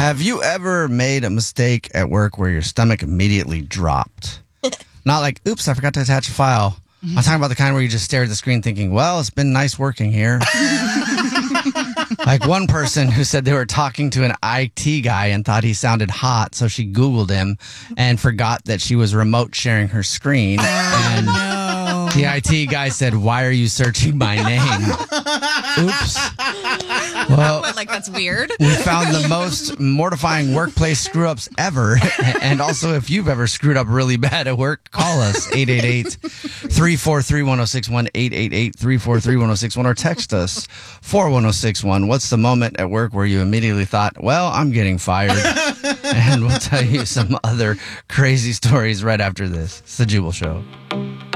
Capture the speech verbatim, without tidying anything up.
Have you ever made a mistake at work where your stomach immediately dropped? Not like, oops, I forgot to attach a file. I'm talking about the kind where you just stare at the screen thinking, well, it's been nice working here. Like one person who said they were talking to an I T guy and thought he sounded hot, so she Googled him and forgot that she was remote sharing her screen. And No. the I T guy said, why are you searching my name? Oops. Well, What, like that's weird? we found the most mortifying workplace screw-ups ever. And also, if you've ever screwed up really bad at work, call us, eight eight eight, three four three, one oh six one, eight eight eight, three four three, one oh six one, or text us, four one oh six one. What's the moment at work where you immediately thought, well, I'm getting fired? And we'll tell you some other crazy stories right after this. It's The Jubal Show.